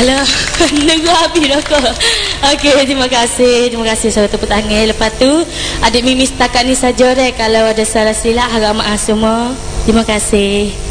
Alah, nunggu habis dah kau. Okey, terima kasih. Terima kasih saya tepuk tangan. Lepas tu, adik Mimi setakat ni saja deh. Kalau ada salah silap, harap maaf semua. Terima kasih.